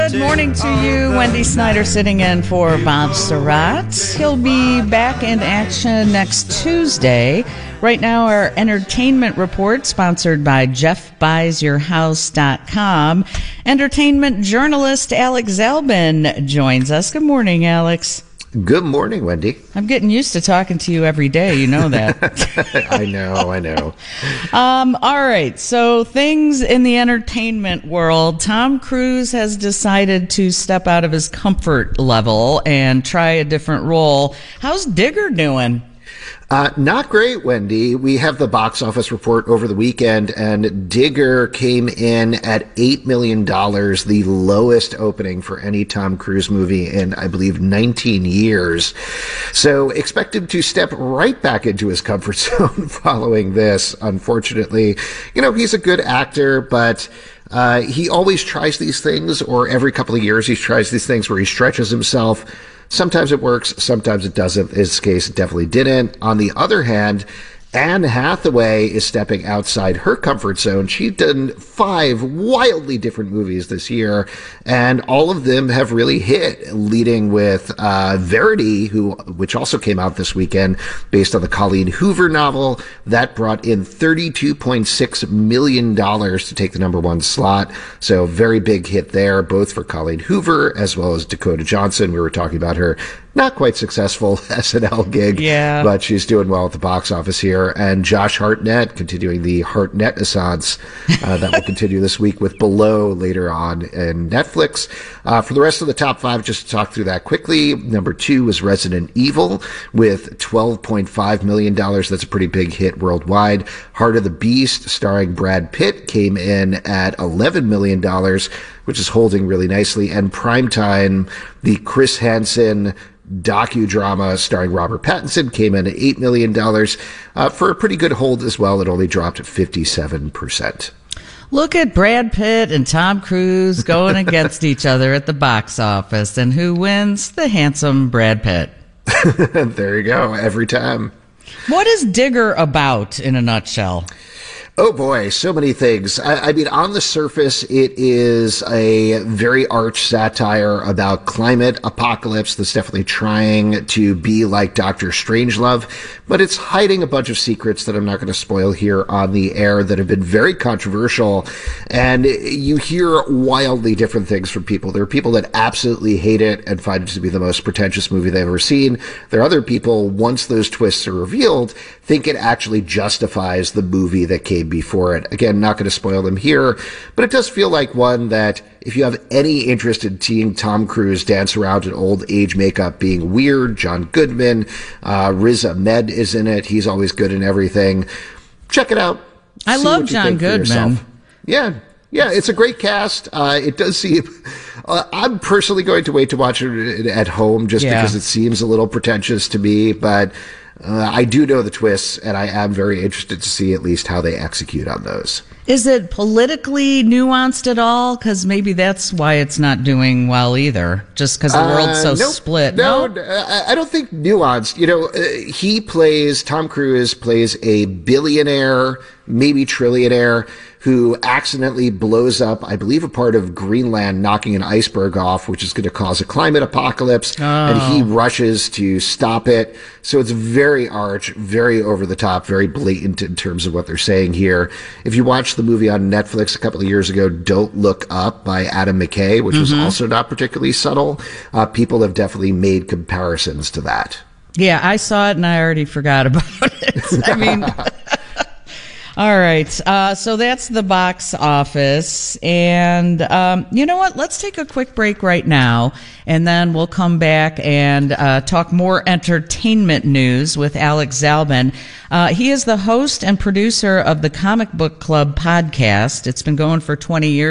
Good morning to you. Wendy Snyder sitting in for Bob Surratt. He'll be back in action next Tuesday. Right now, our entertainment report, sponsored by JeffBuysYourHouse.com. Entertainment journalist Alex Zalben joins us. Good morning, Alex. Good morning, Wendy. I'm getting used to talking to you every day. You know that. I know. All right. So things in the entertainment world. Tom Cruise has decided to step out of his comfort level and try a different role. How's Digger doing? Not great, Wendy. We have the box office report over the weekend, and Digger came in at $8 million, the lowest opening for any Tom Cruise movie in, I believe, 19 years. So expect him to step right back into his comfort zone following this, unfortunately. You know, he's a good actor, but he always tries these things, or every couple of years he tries these things where he stretches himself. Sometimes it works, sometimes it doesn't. In this case, it definitely didn't. On the other hand, Anne Hathaway is stepping outside her comfort zone. She's done 5 wildly different movies this year, and all of them have really hit, leading with Verity, which also came out this weekend, based on the Colleen Hoover novel. That brought in $32.6 million to take the number 1 slot. So very big hit there, both for Colleen Hoover as well as Dakota Johnson. We were talking about her not quite successful SNL gig, but she's doing well at the box office here. And Josh Hartnett continuing the Hartnett-essence that will continue this week with Below later on in Netflix. For the rest of the top 5, just to talk through that quickly, number 2 is Resident Evil with $12.5 million. That's a pretty big hit worldwide. Heart of the Beast, starring Brad Pitt, came in at $11 million, which is holding really nicely. And Primetime, the Chris Hansen docudrama starring Robert Pattinson, came in at $8 million for a pretty good hold as well. It only dropped 57%. Look at Brad Pitt and Tom Cruise going against each other at the box office. And who wins? The handsome Brad Pitt. There you go, every time. What is Digger about in a nutshell? Oh boy, so many things. I mean, on the surface, it is a very arch satire about climate apocalypse that's definitely trying to be like Dr. Strangelove, but it's hiding a bunch of secrets that I'm not going to spoil here on the air that have been very controversial, and you hear wildly different things from people. There are people that absolutely hate it and find it to be the most pretentious movie they've ever seen. There are other people, once those twists are revealed, think it actually justifies the movie that came before it. Again, not going to spoil them here, but it does feel like one that if you have any interest in seeing Tom Cruise dance around in old age makeup being weird, John Goodman, Riz Ahmed is in it. He's always good in everything. Check it out. I love John Goodman. Yeah, it's a great cast. It does seem... I'm personally going to wait to watch it at home just because it seems a little pretentious to me, but... I do know the twists, and I am very interested to see at least how they execute on those. Is it politically nuanced at all? Because maybe that's why it's not doing well either, just because the world's so split. No, I don't think nuanced. You know, Tom Cruise plays a billionaire, maybe trillionaire, who accidentally blows up, I believe, a part of Greenland, knocking an iceberg off, which is going to cause a climate apocalypse, and he rushes to stop it. So it's very arch, very over the top, very blatant in terms of what they're saying here. If you watch the movie on Netflix a couple of years ago, Don't Look Up by Adam McKay, which was also not particularly subtle, people have definitely made comparisons to that. Yeah, I saw it and I already forgot about it. I mean... All right. So that's the box office. And you know what? Let's take a quick break right now, and then we'll come back and talk more entertainment news with Alex Zalben. He is the host and producer of the Comic Book Club podcast. It's been going for 20 years.